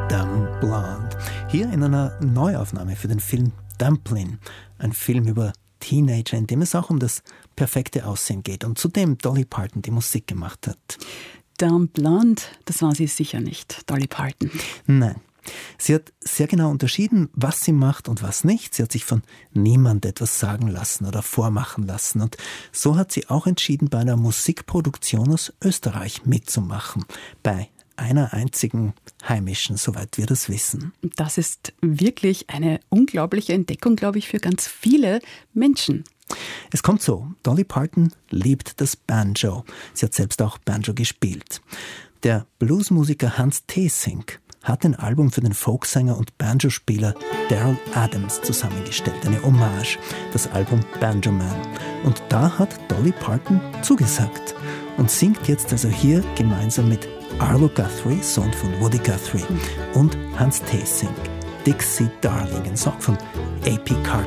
Dumb Blonde. Hier in einer Neuaufnahme für den Film Dumplin', ein Film über Teenager, in dem es auch um das perfekte Aussehen geht und zu dem Dolly Parton die Musik gemacht hat. Dumb Blonde, das war sie sicher nicht, Dolly Parton. Nein. Sie hat sehr genau unterschieden, was sie macht und was nicht. Sie hat sich von niemand etwas sagen lassen oder vormachen lassen. Und so hat sie auch entschieden, bei einer Musikproduktion aus Österreich mitzumachen. Bei einer einzigen heimischen, soweit wir das wissen. Das ist wirklich eine unglaubliche Entdeckung, glaube ich, für ganz viele Menschen. Es kommt so, Dolly Parton liebt das Banjo. Sie hat selbst auch Banjo gespielt. Der Bluesmusiker Hans Theessink hat ein Album für den Folksänger und Banjospieler Daryl Adams zusammengestellt, eine Hommage, das Album Banjo Man. Und da hat Dolly Parton zugesagt und singt jetzt also hier gemeinsam mit Arlo Guthrie, Sohn von Woody Guthrie, und Hans Theessink, Dixie Darling, ein Song von A.P. Carter.